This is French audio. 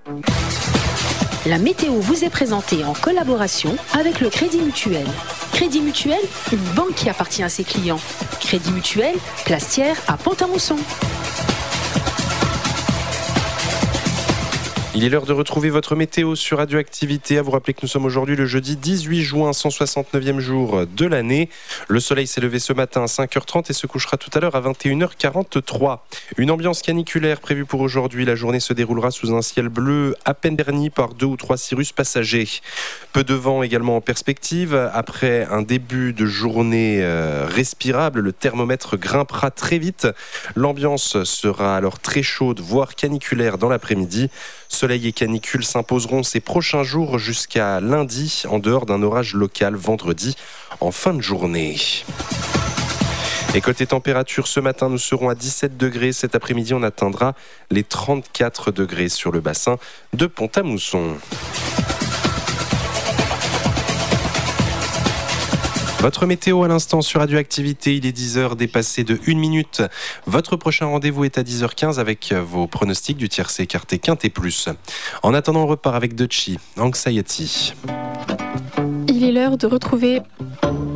La météo vous est présentée en collaboration avec le Crédit Mutuel. Crédit Mutuel, une banque qui appartient à ses clients. Crédit Mutuel, Place Thiers à Pont-à-Mousson. Il est l'heure de retrouver votre météo sur Radioactivité. À vous rappeler que nous sommes aujourd'hui le jeudi 18 juin, 169e jour de l'année. Le soleil s'est levé ce matin à 5h30 et se couchera tout à l'heure à 21h43. Une ambiance caniculaire prévue pour aujourd'hui. La journée se déroulera sous un ciel bleu à peine verni par 2 ou 3 cirrus passagers. Peu de vent également en perspective. Après un début de journée respirable, le thermomètre grimpera très vite. L'ambiance sera alors très chaude, voire caniculaire dans l'après-midi. Soleil et canicule s'imposeront ces prochains jours jusqu'à lundi, en dehors d'un orage local vendredi en fin de journée. Et côté température, ce matin, nous serons à 17 degrés. Cet après-midi, on atteindra les 34 degrés sur le bassin de Pont-à-Mousson. Votre météo à l'instant sur Radioactivité, il est 10h dépassé de 1 minute. Votre prochain rendez-vous est à 10h15 avec vos pronostics du tiercé écarté quinté plus. En attendant, on repart avec Dutchy, Anxiety. Il est l'heure de retrouver